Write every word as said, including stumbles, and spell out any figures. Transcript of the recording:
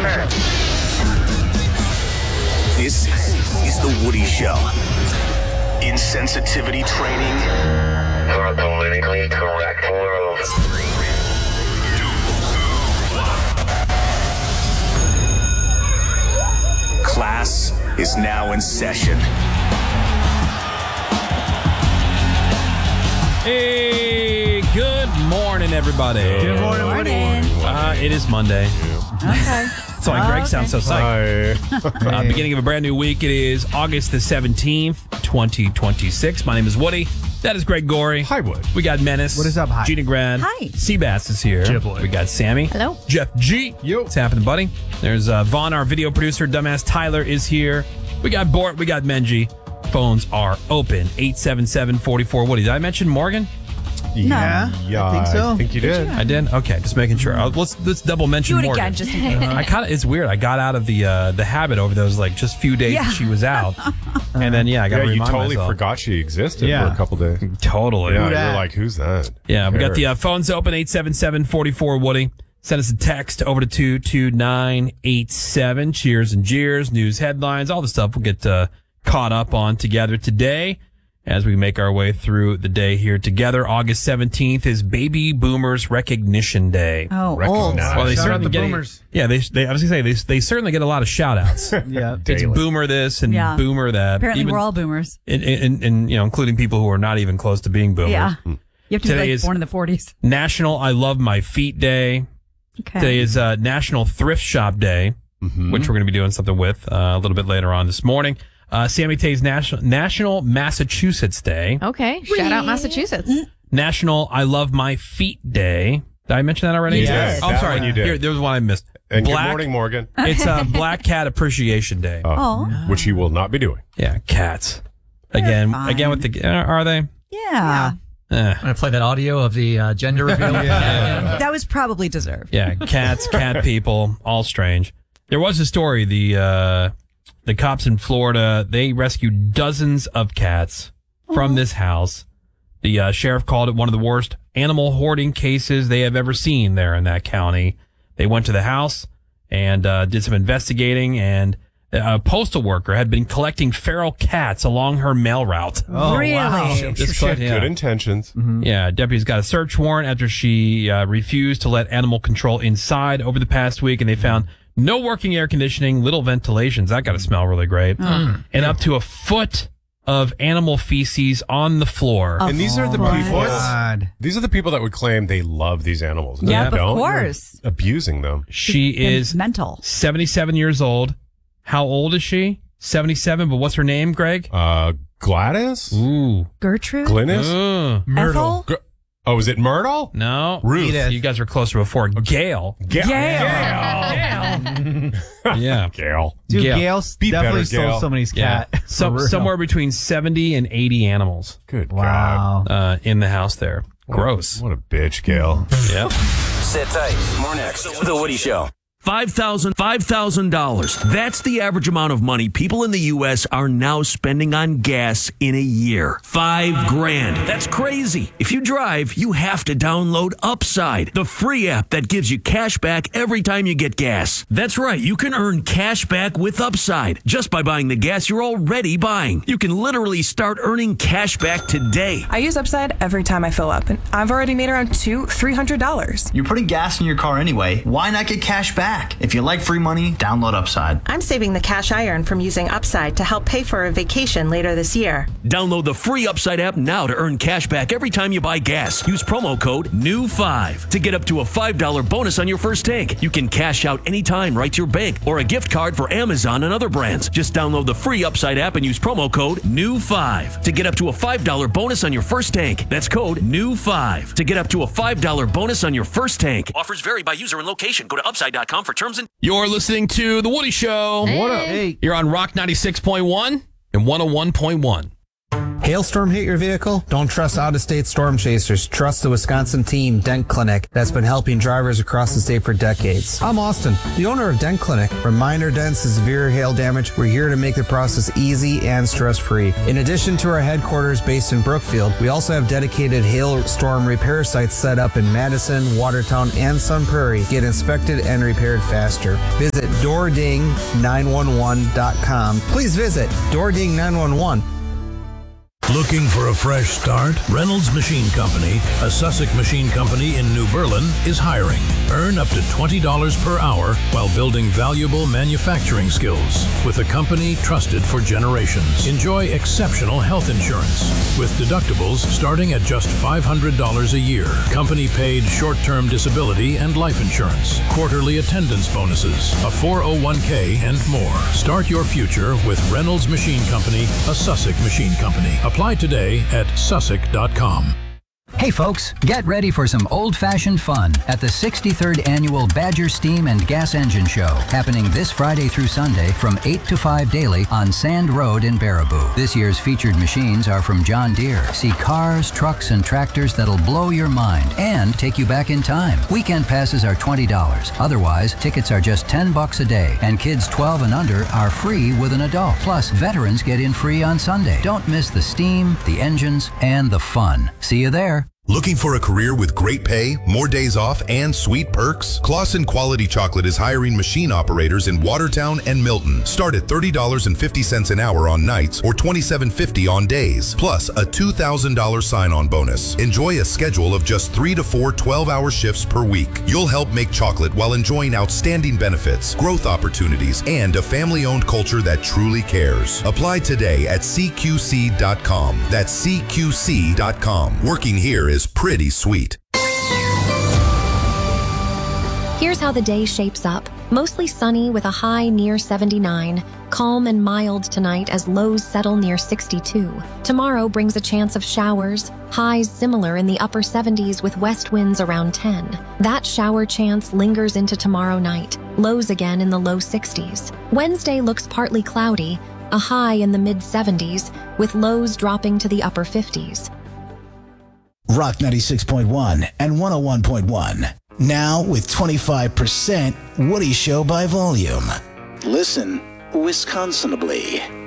first. This is The Woody Show. Insensitivity training for a politically correct world. Class is now in session. Hey, good morning, everybody. Good morning, Morning. Uh, it is Monday. Okay. That's why Greg Okay. sounds so psyched. Uh, beginning of a brand new week. It is August the seventeenth, twenty twenty-six. My name is Woody. That is Greg Gorey. Hi, Wood. We got Menace. What is up? Hi. Gina Grad. Hi. Seabass is here. Yeah, boy. We got Sammy. Hello. Jeff G. Yo. What's happening, buddy? There's uh, Vaughn, our video producer. Dumbass Tyler is here. We got Bort. We got Menji. Phones are open. eight seven seven, four four. Woody, did I mention Morgan? Yeah, Yeah, I think so. I think you did. I did. Okay, just making sure. Uh, let's let's double mention Do it Morgan. again, just in case. I kind of it's weird. I got out of the uh, the habit over those like just few days Yeah. that she was out, and then yeah, I got Yeah, to you remind totally myself. forgot she existed Yeah. for a couple days. Totally. Yeah, Who dat? you're like, who's that? Yeah, we got Eric. the uh, phones open eight seven seven, four four Woody. Send us a text over to two two nine eight seven. Cheers and jeers, news headlines, all the stuff we'll get uh, caught up on together today as we make our way through the day here together. August seventeenth is Baby Boomers Recognition Day. Oh, old. Recognize. Well, they Shout out certainly the get boomers. Yeah, they, they I was gonna say they they certainly get a lot of shout outs. Yeah. It's Daily. boomer this and Yeah. boomer that. Apparently, Even- we're all boomers. and, and, and you know, including people who are not even close to being boomers. Yeah. You have to Today be like is- born in the forties. National I Love My Feet Day. Okay. Today is uh, National Thrift Shop Day, Mm-hmm. which we're going to be doing something with uh, a little bit later on this morning. Uh, Sammy Tay's National National Massachusetts Day. Okay. Shout out Massachusetts. National I Love My Feet Day. Did I mention that already? You did. Oh, I'm That sorry. one you did. Here, there was one I missed. And Black, good morning, Morgan. It's uh, Black Cat Appreciation Day. Uh, which he will not be doing. Yeah, cats. Again, fine. again with the uh, are they? Yeah. Eh. I'm going to play that audio of the uh, gender reveal. That was probably deserved. Yeah, cats, cat people, all strange. There was a story. The uh, the cops in Florida, they rescued dozens of cats from this house. The uh, sheriff called it one of the worst animal hoarding cases they have ever seen there in that county. They went to the house and uh, did some investigating, and a postal worker had been collecting feral cats along her mail route. Oh, Really? wow. I'm sure Just she had put- yeah. good intentions. Yeah, deputies got a search warrant after she uh, refused to let animal control inside over the past week, and they found no working air conditioning, little ventilations. That got to smell really great. And up to a foot of animal feces on the floor. And these are the Oh, people. God. These are the people that would claim they love these animals. and Yep, they of don't. course. You're abusing them. She is mental. seventy-seven years old. How old is she? seventy-seven, but what's her name, Greg? Uh, Gladys? Ooh. Gertrude? Glynis? Uh, Ethel? Gr- oh, is it Myrtle? no. Ruth. Edith. You guys were closer before. Gail. Gail. Yeah. Gail. Dude, Gail. Gail Be definitely better, stole Gail. somebody's Yeah. cat. So, For real. somewhere between seventy and eighty animals Good Wow. uh, in the house there. God. Gross. What a bitch, Gail. Yep. Sit tight. More next with The Woody Show. five thousand dollars five thousand dollars. That's the average amount of money people in the U S are now spending on gas in a year. Five grand. That's crazy. If you drive, you have to download Upside, the free app that gives you cash back every time you get gas. That's right. You can earn cash back with Upside just by buying the gas you're already buying. You can literally start earning cash back today. I use Upside every time I fill up, and I've already made around two, three hundred dollars. You're putting gas in your car anyway. Why not get cash back? If you like free money, download Upside. I'm saving the cash I earn from using Upside to help pay for a vacation later this year. Download the free Upside app now to earn cash back every time you buy gas. Use promo code N E W five to get up to a five dollars bonus on your first tank. You can cash out anytime right to your bank or a gift card for Amazon and other brands. Just download the free Upside app and use promo code N E W five to get up to a five dollars bonus on your first tank. That's code N E W five to get up to a five dollars bonus on your first tank. Offers vary by user and location. Go to upside dot com for terms and... You're listening to The Woody Show. Hey. What up? Hey. You're on Rock ninety-six point one and one oh one point one. Hey, Hailstorm hit your vehicle? Don't trust out-of-state storm chasers. Trust the Wisconsin team, Dent Clinic, that's been helping drivers across the state for decades. I'm Austin, the owner of Dent Clinic. From minor dents to severe hail damage, we're here to make the process easy and stress-free. In addition to our headquarters based in Brookfield, we also have dedicated hailstorm repair sites set up in Madison, Watertown, and Sun Prairie. Get inspected and repaired faster. Visit door ding nine one one dot com. Please visit door ding nine one one. Looking for a fresh start? Reynolds Machine Company, a Sussex machine company in New Berlin, is hiring. Earn up to twenty dollars per hour while building valuable manufacturing skills with a company trusted for generations. Enjoy exceptional health insurance with deductibles starting at just five hundred dollars a year. Company paid short-term disability and life insurance, quarterly attendance bonuses, a four oh one k, and more. Start your future with Reynolds Machine Company, a Sussex machine company. Apply today at sussex dot com. Hey folks, get ready for some old-fashioned fun at the sixty-third Annual Badger Steam and Gas Engine Show, happening this Friday through Sunday from eight to five daily on Sand Road in Baraboo. This year's featured machines are from John Deere. See cars, trucks, and tractors that'll blow your mind and take you back in time. Weekend passes are twenty dollars. Otherwise, tickets are just ten bucks a day, and kids twelve and under are free with an adult. Plus, veterans get in free on Sunday. Don't miss the steam, the engines, and the fun. See you there. Looking for a career with great pay, more days off, and sweet perks? Claussen Quality Chocolate is hiring machine operators in Watertown and Milton. Start at thirty dollars and fifty cents an hour on nights or twenty-seven fifty on days, plus a two thousand dollars sign-on bonus. Enjoy a schedule of just three to four twelve-hour shifts per week. You'll help make chocolate while enjoying outstanding benefits, growth opportunities, and a family-owned culture that truly cares. Apply today at C Q C dot com. That's C Q C dot com. Working here is pretty sweet. Here's how the day shapes up. Mostly sunny with a high near seventy-nine. Calm and mild tonight as lows settle near sixty-two. Tomorrow brings a chance of showers. Highs similar in the upper seventies with west winds around ten. That shower chance lingers into tomorrow night. Lows again in the low sixties. Wednesday looks partly cloudy. A high in the mid seventies with lows dropping to the upper fifties. Rock ninety-six point one and one oh one point one. Now with twenty-five percent Woody Show by volume. Listen Wisconsinably.